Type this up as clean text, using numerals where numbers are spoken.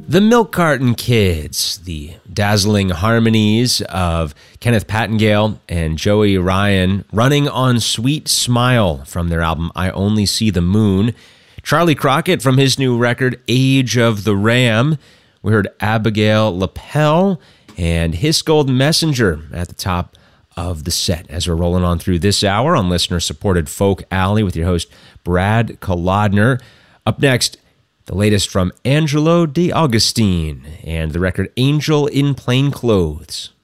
The Milk Carton Kids, the dazzling harmonies of Kenneth Pattingale and Joey Ryan, running on Sweet Smile from their album I Only See the Moon. Charlie Crockett from his new record Age of the Ram. We heard Abigail Lapel and His Golden Messenger at the top of the set as we're rolling on through this hour on listener-supported Folk Alley with your host Brad Kolodner. Up next, the latest from Angelo D'Agostine and the record Angel in Plain Clothes.